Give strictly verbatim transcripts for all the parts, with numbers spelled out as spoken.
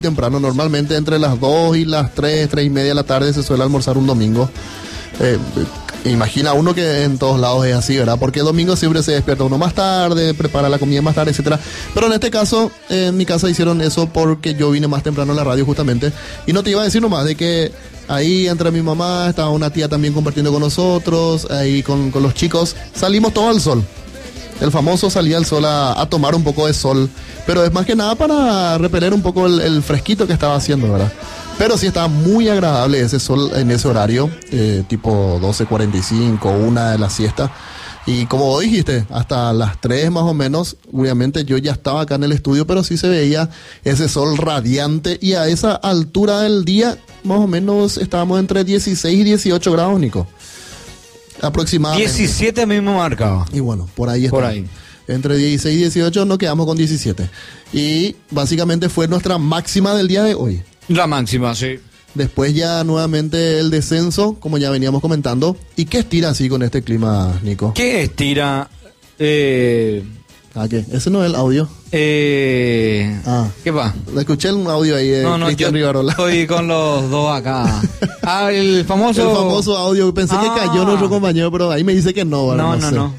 temprano. Normalmente entre las dos y las tres, tres y media de la tarde se suele almorzar un domingo. Eh, imagina uno que en todos lados es así, ¿verdad? Porque el domingo siempre se despierta uno más tarde, prepara la comida más tarde, etcétera. Pero en este caso, eh, en mi casa hicieron eso porque yo vine más temprano a la radio justamente. Y no te iba a decir nomás de que ahí entre mi mamá, estaba una tía también compartiendo con nosotros, ahí con, con los chicos, salimos todo al sol. El famoso salía al sol a, a tomar un poco de sol, pero es más que nada para repeler un poco el, el fresquito que estaba haciendo, ¿verdad? Pero sí estaba muy agradable ese sol en ese horario, eh, tipo doce cuarenta y cinco, una de la siesta. Y como vos dijiste, hasta las tres más o menos, obviamente yo ya estaba acá en el estudio, pero sí se veía ese sol radiante y a esa altura del día, más o menos estábamos entre dieciséis y dieciocho grados, Nico. Aproximadamente. diecisiete mismo marcaba. Y bueno, por ahí está. Por ahí. Entre dieciséis y dieciocho nos quedamos con diecisiete. Y básicamente fue nuestra máxima del día de hoy. La máxima, sí. Después ya nuevamente el descenso, como ya veníamos comentando. ¿Y qué estira así con este clima, Nico? ¿Qué estira? Eh... ¿Ah, qué? Ese no es el audio. Eh... Ah. ¿Qué va? Escuché un audio ahí de no, no, Cristian Rivarola. Estoy con los dos acá. Ah, el famoso... El famoso audio. Pensé ah. que cayó nuestro compañero, pero ahí me dice que no. No, no, no, no,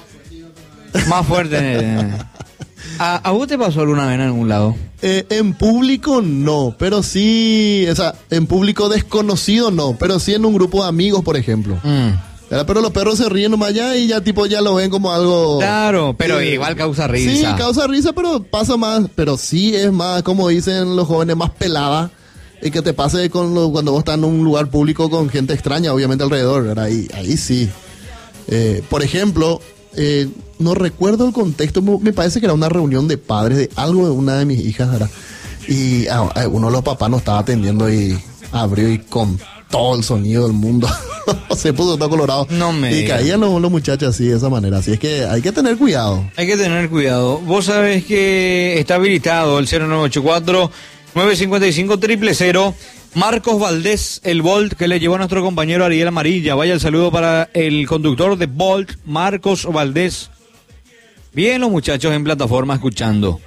no. Más fuerte. ¿A, ¿A vos te pasó alguna vez en algún lado? Eh, en público no, pero sí, o sea, en público desconocido no, pero sí en un grupo de amigos, por ejemplo. Mm. Pero los perros se ríen nomás allá y ya tipo ya lo ven como algo... Claro, pero eh, igual causa risa. Sí, causa risa, pero pasa más, pero sí es más, como dicen los jóvenes, más pelada. Y que te pase con lo, cuando vos estás en un lugar público con gente extraña, obviamente alrededor, ¿verdad? Ahí, ahí sí. Eh, por ejemplo... Eh, no recuerdo el contexto, me parece que era una reunión de padres de algo de una de mis hijas, ¿verdad? Y ah, uno de los papás nos estaba atendiendo y abrió y con todo el sonido del mundo se puso todo colorado. No me y caían los, los muchachos así de esa manera, así es que hay que tener cuidado. Hay que tener cuidado. Vos sabés que está habilitado el cero nueve ocho cuatro, nueve cinco cinco, cero cero cero. Marcos Valdés, el Bolt que le llevó a nuestro compañero Ariel Amarilla. Vaya el saludo para el conductor de Bolt, Marcos Valdés. Bien los muchachos en plataforma escuchando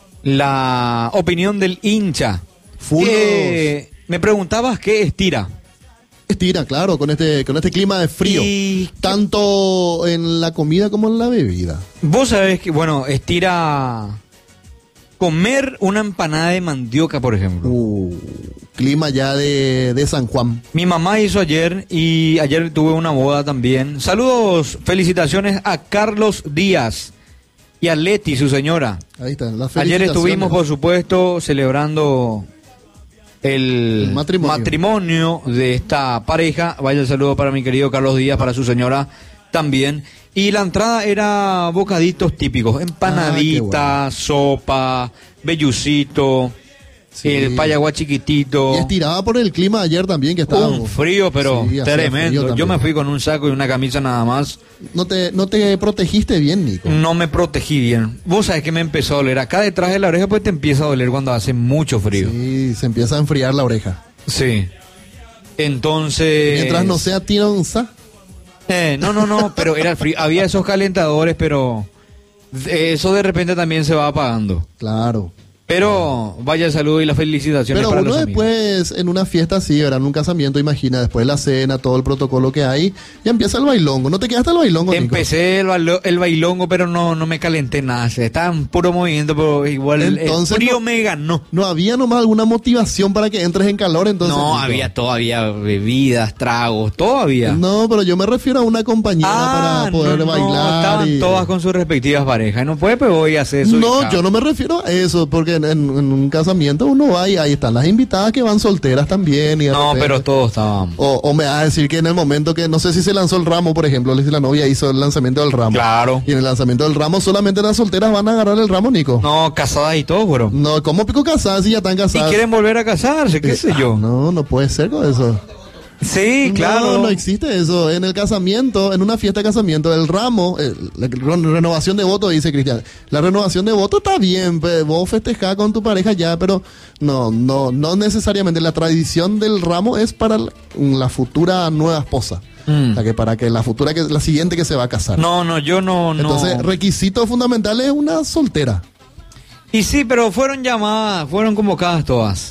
la opinión del hincha. Eh, me preguntabas qué estira. Estira, claro, con este, con este clima de frío. Y tanto en la comida como en la bebida. Vos sabés que, bueno, estira... Comer una empanada de mandioca, por ejemplo. Uh, clima ya de, de San Juan. Mi mamá hizo ayer y ayer tuve una boda también. Saludos, felicitaciones a Carlos Díaz y a Leti, su señora. Ahí están las felicitaciones. Ayer estuvimos, por supuesto, celebrando el, el matrimonio. matrimonio de esta pareja. Vaya el saludo para mi querido Carlos Díaz, para su señora también. Y la entrada era bocaditos típicos, empanadita, ah, bueno. sopa, vellucito, sí. El payaguá chiquitito. Y estiraba por el clima ayer también, que estaba... Un frío, pero sí, tremendo. Frío. Yo me fui con un saco y una camisa nada más. ¿No te, no te protegiste bien, Nico? No me protegí bien. Vos sabés que me empezó a doler. Acá detrás de la oreja pues te empieza a doler cuando hace mucho frío. Sí, se empieza a enfriar la oreja. Sí. Entonces... Mientras no sea tironza... Eh, no, no, no, pero era el frío. Había esos calentadores, pero eso de repente también se va apagando. Claro. Pero vaya el saludo y las felicitaciones pero para uno los amigos. Después, en una fiesta así, ¿verdad? En un casamiento, imagina, después de la cena, todo el protocolo que hay, ya empieza el bailongo. ¿No te quedaste el bailongo, Nico? Empecé el, bailo, el bailongo, pero no, no me calenté nada. Estaba en puro movimiento, pero igual entonces, el frío no, me ganó. ¿No había nomás alguna motivación para que entres en calor entonces? No, Nico? Había todavía bebidas, tragos, todavía. No, pero yo me refiero a una compañera ah, para poder no, bailar. No, estaban y... todas con sus respectivas parejas. No puede, pues voy a hacer eso. No, yo no me refiero a eso, porque en, en, en un casamiento uno va y ahí están las invitadas que van solteras también. Y no, repente, pero todos estaban. O, o me vas a decir que en el momento que, no sé si se lanzó el ramo, por ejemplo, si la novia hizo el lanzamiento del ramo. Claro. Y en el lanzamiento del ramo solamente las solteras van a agarrar el ramo, Nico. No, casadas y todo, bro. No, ¿cómo pico casadas si ya están casadas? Y quieren volver a casarse, qué eh, sé yo. Ah, no, no puede ser con eso. Sí, claro. No, no existe eso. En el casamiento, en una fiesta de casamiento, el ramo, eh, la renovación de votos, dice Cristian. La renovación de votos está bien, pues, vos festejás con tu pareja ya, pero no, no, no necesariamente. La tradición del ramo es para la, la futura nueva esposa. Mm. O sea, que para que la futura, que la siguiente que se va a casar. No, no, yo no, no. Entonces, requisito fundamental es una soltera. Y sí, pero fueron llamadas, fueron convocadas todas.